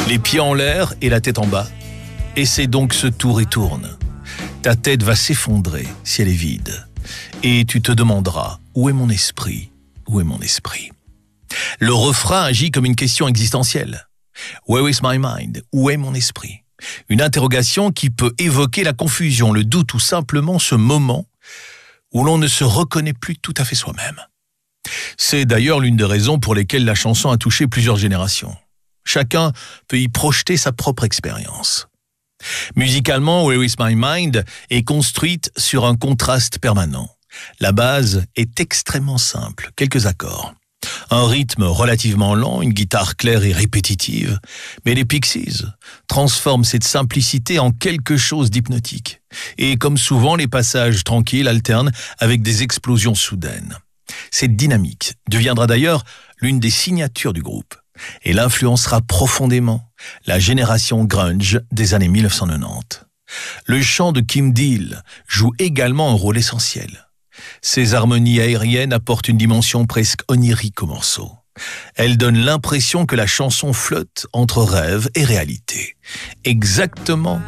Les pieds en l'air et la tête en bas. Et c'est donc ce tour et tourne. Ta tête va s'effondrer si elle est vide. Et tu te demanderas, où est mon esprit? Où est mon esprit? Le refrain agit comme une question existentielle. Where is my mind? Où est mon esprit? Une interrogation qui peut évoquer la confusion, le doute ou simplement ce moment où l'on ne se reconnaît plus tout à fait soi-même. C'est d'ailleurs l'une des raisons pour lesquelles la chanson a touché plusieurs générations. Chacun peut y projeter sa propre expérience. Musicalement, Where is my mind est construite sur un contraste permanent. La base est extrêmement simple, quelques accords. Un rythme relativement lent, une guitare claire et répétitive. Mais les Pixies transforment cette simplicité en quelque chose d'hypnotique. Et comme souvent, les passages tranquilles alternent avec des explosions soudaines. Cette dynamique deviendra d'ailleurs l'une des signatures du groupe. Et l'influencera profondément la génération grunge des années 1990. Le chant de Kim Deal joue également un rôle essentiel. Ces harmonies aériennes apportent une dimension presque onirique au morceau. Elles donnent l'impression que la chanson flotte entre rêve et réalité. Exactement